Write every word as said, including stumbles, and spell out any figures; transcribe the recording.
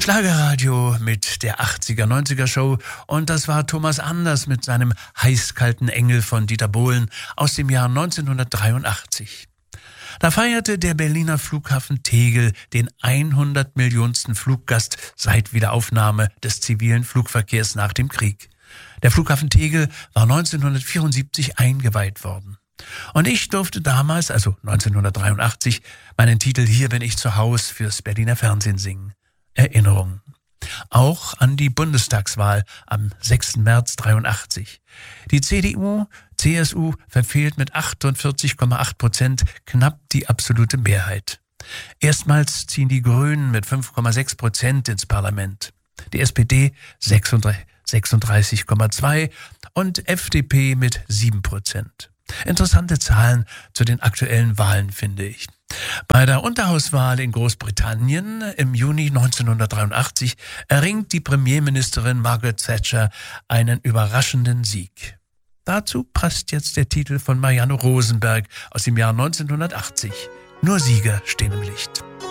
Schlagerradio mit der achtziger-neunziger-Show und das war Thomas Anders mit seinem Heißkalten Engel von Dieter Bohlen aus dem Jahr neunzehnhundertdreiundachtzig. Da feierte der Berliner Flughafen Tegel den hundert Millionsten Fluggast seit Wiederaufnahme des zivilen Flugverkehrs nach dem Krieg. Der Flughafen Tegel war neunzehnhundertvierundsiebzig eingeweiht worden. Und ich durfte damals, also neunzehnhundertdreiundachtzig, meinen Titel Hier bin ich zu Haus fürs Berliner Fernsehen singen. Erinnerung. Auch an die Bundestagswahl am sechsten März dreiundachtzig. Die C D U, C S U verfehlt mit achtundvierzig Komma acht Prozent knapp die absolute Mehrheit. Erstmals ziehen die Grünen mit fünf Komma sechs Prozent ins Parlament. Die S P D sechsunddreißig Komma zwei und F D P mit sieben Prozent. Interessante Zahlen zu den aktuellen Wahlen, finde ich. Bei der Unterhauswahl in Großbritannien im Juni neunzehnhundertdreiundachtzig erringt die Premierministerin Margaret Thatcher einen überraschenden Sieg. Dazu passt jetzt der Titel von Marianne Rosenberg aus dem Jahr neunzehnhundertachtzig. Nur Sieger stehen im Licht.